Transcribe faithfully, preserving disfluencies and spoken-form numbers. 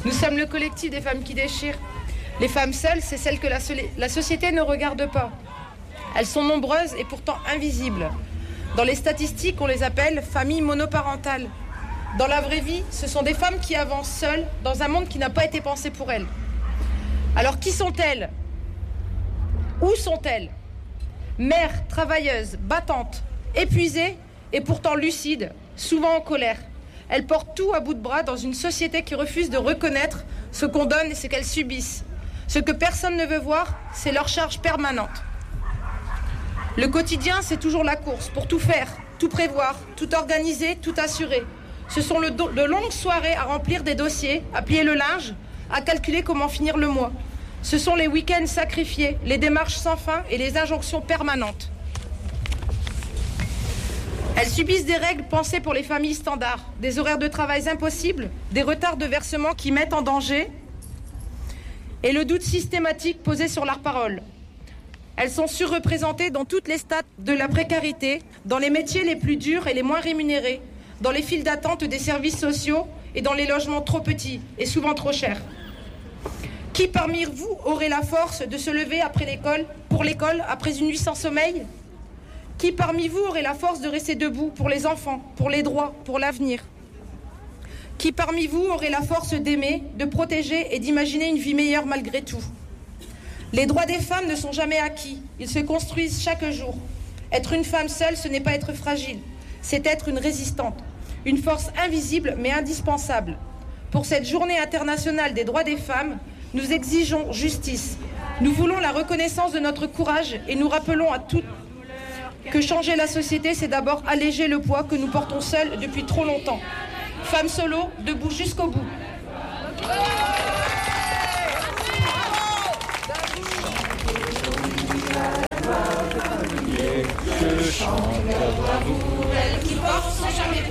Nous sommes le collectif des femmes qui déchirent. Les femmes seules, c'est celles que la, so- la société ne regarde pas. Elles sont nombreuses et pourtant invisibles. Dans les statistiques, on les appelle familles monoparentales. Dans la vraie vie, ce sont des femmes qui avancent seules dans un monde qui n'a pas été pensé pour elles. Alors qui sont-elles ? Où sont-elles ? Mères, travailleuses, battantes, épuisées et pourtant lucides, souvent en colère. Elles portent tout à bout de bras dans une société qui refuse de reconnaître ce qu'on donne et ce qu'elles subissent. Ce que personne ne veut voir, c'est leur charge permanente. Le quotidien, c'est toujours la course pour tout faire, tout prévoir, tout organiser, tout assurer. Ce sont le do- de longues soirées à remplir des dossiers, à plier le linge, à calculer comment finir le mois. Ce sont les week-ends sacrifiés, les démarches sans fin et les injonctions permanentes. Elles subissent des règles pensées pour les familles standards, des horaires de travail impossibles, des retards de versement qui mettent en danger et le doute systématique posé sur leur parole. Elles sont surreprésentées dans toutes les strates de la précarité, dans les métiers les plus durs et les moins rémunérés, dans les files d'attente des services sociaux et dans les logements trop petits et souvent trop chers. Qui parmi vous aurait la force de se lever après l'école, pour l'école après une nuit sans sommeil ? Qui parmi vous aurait la force de rester debout pour les enfants, pour les droits, pour l'avenir ? Qui parmi vous aurait la force d'aimer, de protéger et d'imaginer une vie meilleure malgré tout ? Les droits des femmes ne sont jamais acquis, ils se construisent chaque jour. Être une femme seule, ce n'est pas être fragile, c'est être une résistante, une force invisible mais indispensable. Pour cette journée internationale des droits des femmes, nous exigeons justice. Nous voulons la reconnaissance de notre courage et nous rappelons à toutes que changer la société, c'est d'abord alléger le poids que nous portons seuls depuis trop longtemps. Femmes solo, debout jusqu'au bout. Je chante, bravo, elle qui porte sans jamais